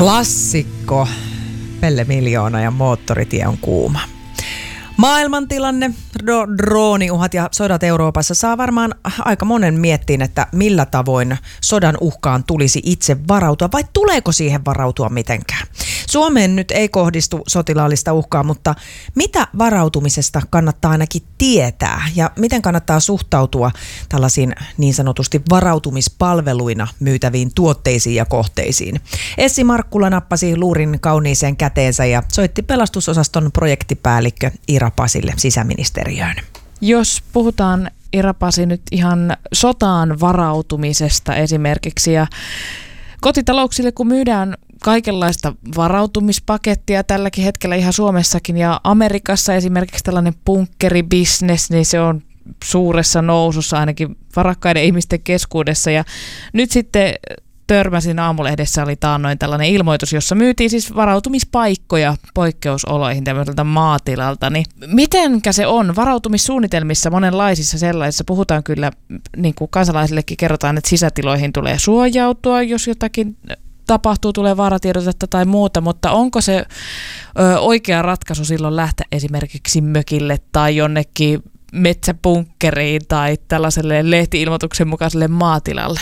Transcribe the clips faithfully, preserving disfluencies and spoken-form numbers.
Klassikko. Pelle Miljoona ja Moottoritie on kuuma. Maailmantilanne, dro- drooniuhat ja sodat Euroopassa saa varmaan aika monen miettiin, että millä tavoin sodan uhkaan tulisi itse varautua vai tuleeko siihen varautua mitenkään. Suomeen nyt ei kohdistu sotilaallista uhkaa, mutta mitä varautumisesta kannattaa ainakin tietää ja miten kannattaa suhtautua tällaisiin niin sanotusti varautumispalveluina myytäviin tuotteisiin ja kohteisiin? Essi Markkula nappasi luurin kauniiseen käteensä ja soitti pelastusosaston projektipäällikkö Ira Pasille sisäministeriöön. Jos puhutaan, Ira Pasi, nyt ihan sotaan varautumisesta esimerkiksi ja kotitalouksille, kun myydään kaikenlaista varautumispakettia tälläkin hetkellä ihan Suomessakin ja Amerikassa esimerkiksi tällainen bunkkeribisnes, niin se on suuressa nousussa ainakin varakkaiden ihmisten keskuudessa ja nyt sitten törmäsin aamulehdessä oli taannoin tällainen ilmoitus, jossa myytiin siis varautumispaikkoja poikkeusoloihin tämmöiseltä maatilalta. Niin mitenkä se on? Varautumissuunnitelmissa monenlaisissa sellaisissa puhutaan kyllä, niin kuin kansalaisillekin kerrotaan, että sisätiloihin tulee suojautua, jos jotakin tapahtuu, tulee vaaratiedotetta tai muuta, mutta onko se ö, oikea ratkaisu silloin lähteä esimerkiksi mökille tai jonnekin metsäpunkkeriin tai tällaiselle lehti-ilmoituksen mukaiselle maatilalle?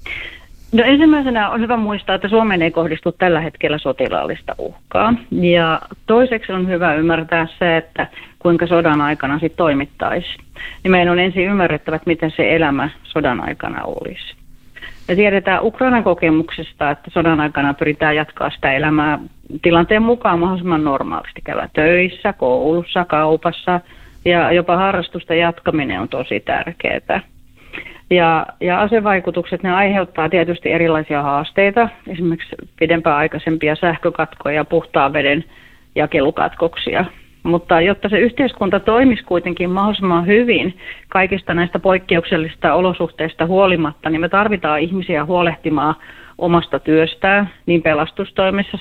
No ensimmäisenä on hyvä muistaa, että Suomeen ei kohdistu tällä hetkellä sotilaallista uhkaa. Ja toiseksi on hyvä ymmärtää se, että kuinka sodan aikana sitten toimittaisiin. Niin meidän on ensin ymmärrettävä, että miten se elämä sodan aikana olisi. Me tiedetään Ukrainan kokemuksesta, että sodan aikana pyritään jatkaa sitä elämää tilanteen mukaan mahdollisimman normaalisti. Käydä töissä, koulussa, kaupassa ja jopa harrastusta jatkaminen on tosi tärkeää. Ja, ja asevaikutukset, ne aiheuttaa tietysti erilaisia haasteita, esimerkiksi pidempään aikaisempia sähkökatkoja ja puhtaan veden jakelukatkoksia. Mutta jotta se yhteiskunta toimisi kuitenkin mahdollisimman hyvin kaikista näistä poikkeuksellisista olosuhteista huolimatta, niin me tarvitaan ihmisiä huolehtimaan omasta työstään niin pelastustoimessa,